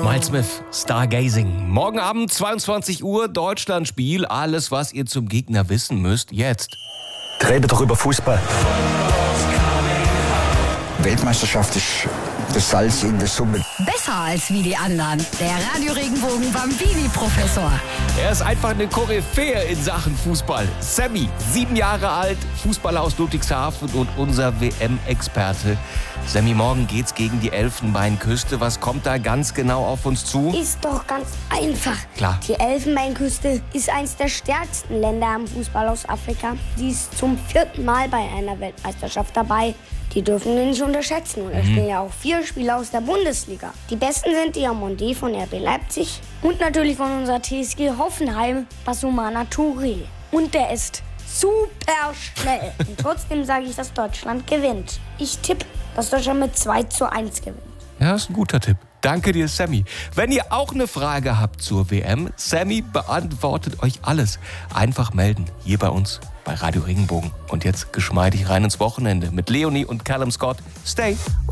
Miles Smith, Stargazing. Morgen Abend 22 Uhr, Deutschlandspiel. Alles, was ihr zum Gegner wissen müsst, jetzt. Redet doch über Fußball. Weltmeisterschaft ist das Salz in der Suppe. Besser als wie die anderen. Der Radio Regenbogen Bambini-Professor. Er ist einfach eine Koryphäe in Sachen Fußball. Sammy, 7 Jahre alt, Fußballer aus Ludwigshafen und unser WM-Experte. Sammy, morgen geht's gegen die Elfenbeinküste. Was kommt da ganz genau auf uns zu? Ist doch ganz einfach. Klar. Die Elfenbeinküste ist eines der stärksten Länder am Fußball aus Afrika. Die ist zum 4. Mal bei einer Weltmeisterschaft dabei. Die dürfen wir nicht unterschätzen. Und da spielen ja auch 4 Spieler aus der Bundesliga. Die besten sind Diamandé von RB Leipzig und natürlich von unserer TSG Hoffenheim, Basumana Touré. Und der ist super schnell. Und trotzdem sage ich, dass Deutschland gewinnt. Ich tippe, dass Deutschland mit 2:1 gewinnt. Ja, das ist ein guter Tipp. Danke dir, Sammy. Wenn ihr auch eine Frage habt zur WM, Sammy beantwortet euch alles. Einfach melden, hier bei uns bei Radio Regenbogen. Und jetzt geschmeidig rein ins Wochenende mit Leonie und Callum Scott. Stay